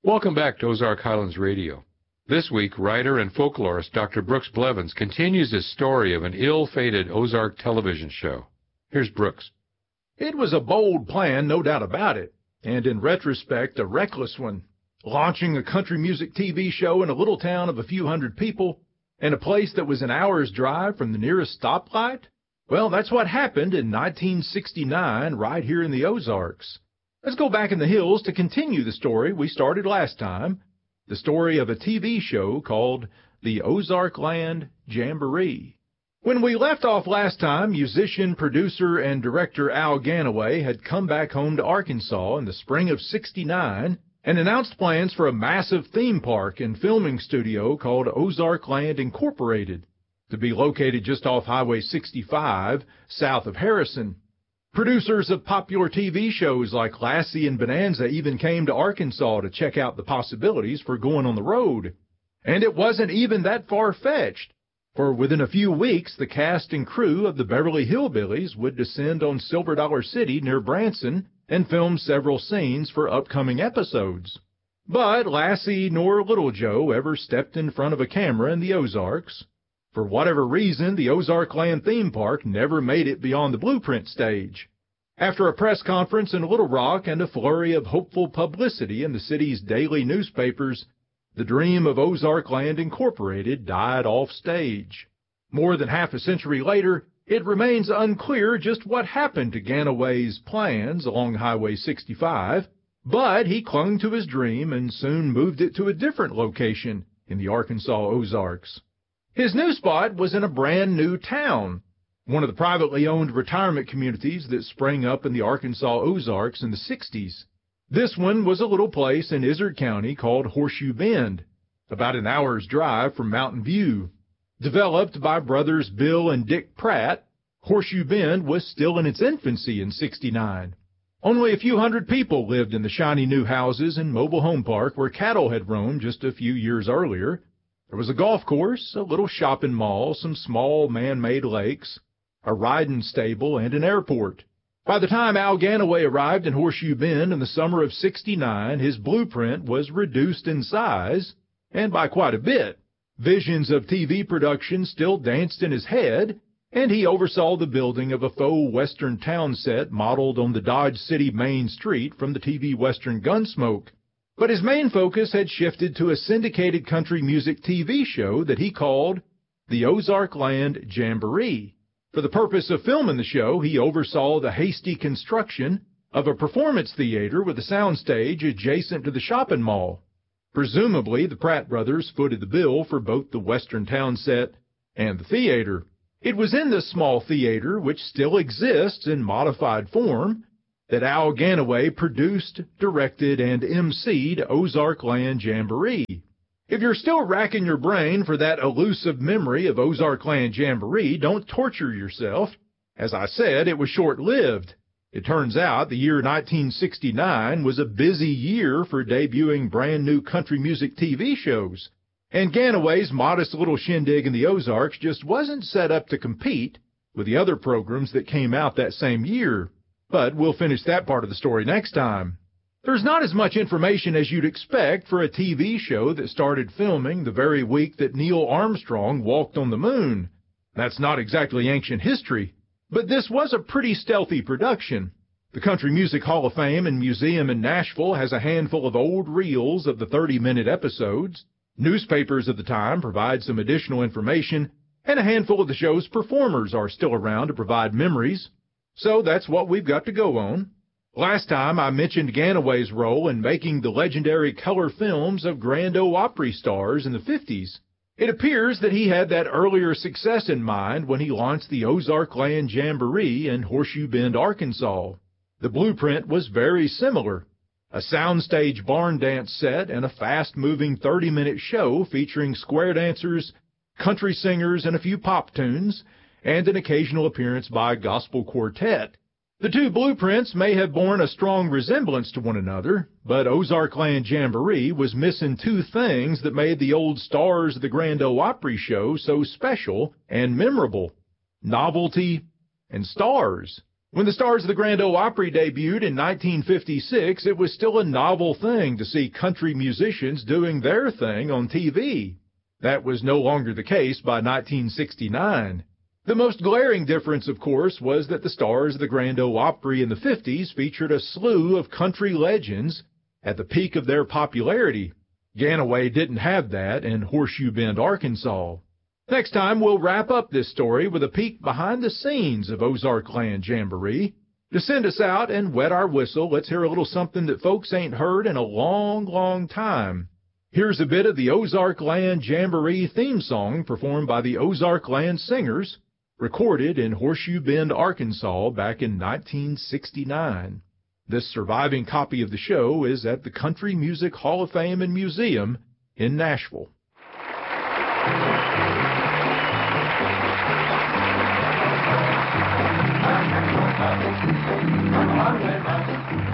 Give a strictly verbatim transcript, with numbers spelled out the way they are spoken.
Welcome back to Ozark Highlands Radio. This week, writer and folklorist Doctor Brooks Blevins continues his story of an ill-fated Ozark television show. Here's Brooks. It was a bold plan, no doubt about it, and in retrospect, a reckless one. Launching a country music T V show in a little town of a few hundred people, and a place that was an hour's drive from the nearest stoplight? Well, that's what happened in nineteen sixty-nine right here in the Ozarks. Let's go back in the hills to continue the story we started last time, the story of a T V show called the Ozark Land Jamboree. When we left off last time, musician, producer, and director Al Ganaway had come back home to Arkansas in the spring of sixty-nine and announced plans for a massive theme park and filming studio called Ozark Land Incorporated, to be located just off Highway sixty-five, south of Harrison. Producers of popular T V shows like Lassie and Bonanza even came to Arkansas to check out the possibilities for going on the road. And it wasn't even that far-fetched, for within a few weeks the cast and crew of the Beverly Hillbillies would descend on Silver Dollar City near Branson and film several scenes for upcoming episodes. But Lassie nor Little Joe ever stepped in front of a camera in the Ozarks. For whatever reason, the Ozark Land theme park never made it beyond the blueprint stage. After a press conference in Little Rock and a flurry of hopeful publicity in the city's daily newspapers, the dream of Ozark Land Incorporated died off stage. More than half a century later, it remains unclear just what happened to Ganaway's plans along Highway sixty-five, but he clung to his dream and soon moved it to a different location in the Arkansas Ozarks. His new spot was in a brand new town, one of the privately owned retirement communities that sprang up in the Arkansas Ozarks in the sixties. This one was a little place in Izard County called Horseshoe Bend, about an hour's drive from Mountain View. Developed by brothers Bill and Dick Pratt, Horseshoe Bend was still in its infancy in sixty-nine. Only a few hundred people lived in the shiny new houses and mobile home park where cattle had roamed just a few years earlier. There was a golf course, a little shopping mall, some small man-made lakes, a riding stable, and an airport. By the time Al Ganaway arrived in Horseshoe Bend in the summer of sixty-nine, his blueprint was reduced in size, and by quite a bit. Visions of T V production still danced in his head, and he oversaw the building of a faux Western town set modeled on the Dodge City Main Street from the T V Western Gunsmoke. But his main focus had shifted to a syndicated country music T V show that he called the Ozark Land Jamboree. For the purpose of filming the show, he oversaw the hasty construction of a performance theater with a soundstage adjacent to the shopping mall. Presumably, the Pratt brothers footed the bill for both the Western town set and the theater. It was in this small theater, which still exists in modified form, that Al Ganaway produced, directed, and emceed Ozark Land Jamboree. If you're still racking your brain for that elusive memory of Ozark Land Jamboree, don't torture yourself. As I said, it was short-lived. It turns out the year nineteen sixty-nine was a busy year for debuting brand-new country music T V shows, and Ganaway's modest little shindig in the Ozarks just wasn't set up to compete with the other programs that came out that same year. But we'll finish that part of the story next time. There's not as much information as you'd expect for a T V show that started filming the very week that Neil Armstrong walked on the moon. That's not exactly ancient history, but this was a pretty stealthy production. The Country Music Hall of Fame and Museum in Nashville has a handful of old reels of the thirty-minute episodes. Newspapers of the time provide some additional information, and a handful of the show's performers are still around to provide memories. So that's what we've got to go on. Last time I mentioned Ganaway's role in making the legendary color films of Grand Ole Opry stars in the fifties. It appears that he had that earlier success in mind when he launched the Ozark Land Jamboree in Horseshoe Bend, Arkansas. The blueprint was very similar. A soundstage barn dance set and a fast-moving thirty-minute show featuring square dancers, country singers, and a few pop tunes, and an occasional appearance by a gospel quartet. The two blueprints may have borne a strong resemblance to one another, but Ozark Land Jamboree was missing two things that made the old stars of the Grand Ole Opry show so special and memorable: novelty and stars. When the Stars of the Grand Ole Opry debuted in nineteen fifty-six, it was still a novel thing to see country musicians doing their thing on T V. That was no longer the case by nineteen sixty-nine. The most glaring difference, of course, was that the Stars of the Grand Ole Opry in the fifties featured a slew of country legends at the peak of their popularity. Ganaway didn't have that in Horseshoe Bend, Arkansas. Next time, we'll wrap up this story with a peek behind the scenes of Ozark Land Jamboree. To send us out and wet our whistle, let's hear a little something that folks ain't heard in a long, long time. Here's a bit of the Ozark Land Jamboree theme song performed by the Ozark Land Singers, recorded in Horseshoe Bend, Arkansas back in nineteen sixty-nine. This surviving copy of the show is at the Country Music Hall of Fame and Museum in Nashville. I went